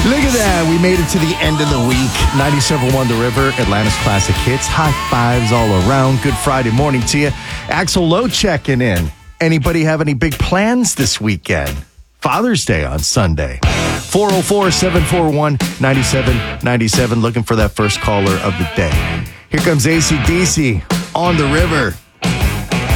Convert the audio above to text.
Look at that. We made it to the end of the week. 97.1 The River, Atlanta's classic hits. High fives all around. Good Friday morning to you. Axel Lowe checking in. Anybody have any big plans this weekend? Father's Day on Sunday. 404-741-9797. Looking for that first caller of the day. Here comes AC/DC on The River.